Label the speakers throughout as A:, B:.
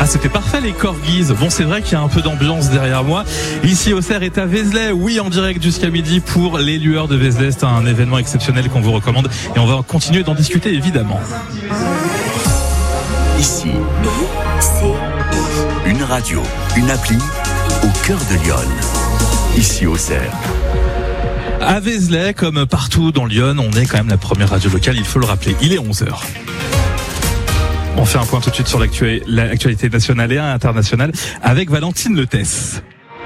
A: c'était parfait les corgis. Bon, c'est vrai qu'il y a un peu d'ambiance derrière moi. Ici, Auxerre est à Vézelay. Oui, en direct jusqu'à midi pour les Lueurs de Vézelay. C'est un événement exceptionnel qu'on vous recommande. Et on va continuer d'en discuter, évidemment.
B: Ici, c'est une radio, une appli au cœur de Lyon. Ici, Auxerre.
A: À Vézelay, comme partout dans Lyon, on est quand même la première radio locale, il faut le rappeler. Il est 11h. On fait un point tout de suite sur l'actualité nationale et internationale avec Valentine Letès.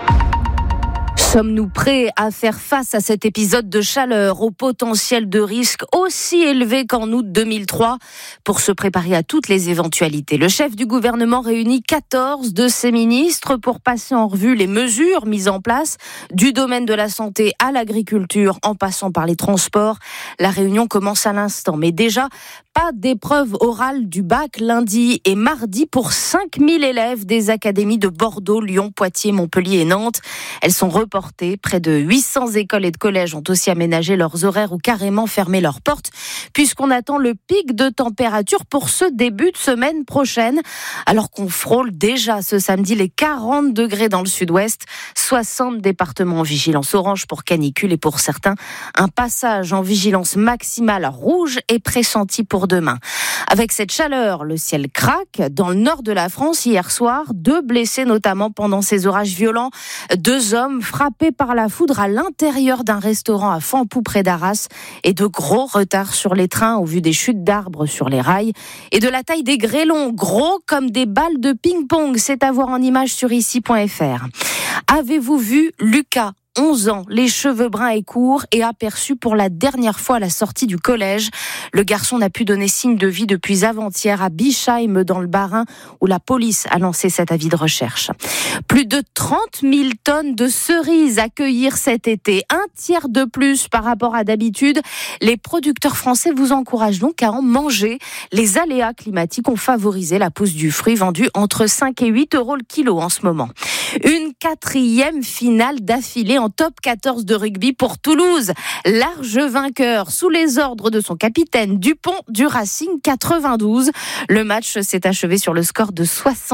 C: Sommes-nous prêts à faire face à cet épisode de chaleur au potentiel de risque aussi élevé qu'en août 2003 ? Pour se préparer à toutes les éventualités, le chef du gouvernement réunit 14 de ses ministres pour passer en revue les mesures mises en place du domaine de la santé à l'agriculture en passant par les transports. La réunion commence à l'instant, mais déjà pas d'épreuve orale du bac lundi et mardi pour 5000 élèves des académies de Bordeaux, Lyon, Poitiers, Montpellier et Nantes. Elles sont reportées. Près de 800 écoles et de collèges ont aussi aménagé leurs horaires ou carrément fermé leurs portes puisqu'on attend le pic de température pour ce début de semaine prochaine. Alors qu'on frôle déjà ce samedi les 40 degrés dans le sud-ouest, 60 départements en vigilance orange pour canicule et pour certains, un passage en vigilance maximale rouge est pressenti pour demain. Avec cette chaleur, le ciel craque. Dans le nord de la France, hier soir, 2 blessés notamment pendant ces orages violents. 2 hommes frappés par la foudre à l'intérieur d'un restaurant à Fampou près d'Arras et de gros retards sur les trains au vu des chutes d'arbres sur les rails et de la taille des grêlons, gros comme des balles de ping-pong. C'est à voir en images sur ici.fr. Avez-vous vu Lucas ? 11 ans, les cheveux bruns et courts et aperçu pour la dernière fois à la sortie du collège. Le garçon n'a pu donner signe de vie depuis avant-hier à Bischheim dans le Bas-Rhin où la police a lancé cet avis de recherche. Plus de 30 000 tonnes de cerises à cueillir cet été, un tiers de plus par rapport à d'habitude. Les producteurs français vous encouragent donc à en manger. Les aléas climatiques ont favorisé la pousse du fruit vendu entre 5 et 8 euros le kilo en ce moment. Une 4e finale d'affilée en top 14 de rugby pour Toulouse. Large vainqueur sous les ordres de son capitaine Dupont du Racing 92. Le match s'est achevé sur le score de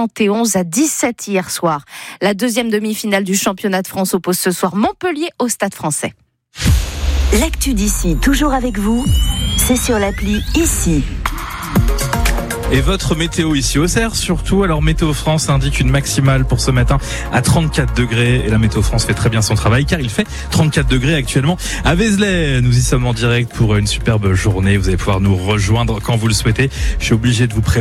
C: 71-17 hier soir. La 2e demi-finale du championnat de France oppose ce soir Montpellier au Stade Français.
D: L'actu d'ici, toujours avec vous, c'est sur l'appli Ici.
A: Et votre météo ici au Auxerre, surtout, alors Météo France indique une maximale pour ce matin à 34 degrés. Et la Météo France fait très bien son travail car il fait 34 degrés actuellement à Vézelay. Nous y sommes en direct pour une superbe journée. Vous allez pouvoir nous rejoindre quand vous le souhaitez. Je suis obligé de vous prévenir.